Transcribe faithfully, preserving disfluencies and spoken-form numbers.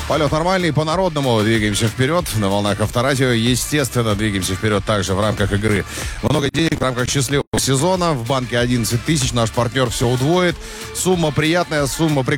Полет нормальный, по-народному двигаемся вперед. На волнах Авторадио, естественно, двигаемся вперед также в рамках игры. Много денег в рамках счастливого сезона. В банке одиннадцать тысяч. Наш партнер все удвоит. Сумма приятная, сумма прекрасная.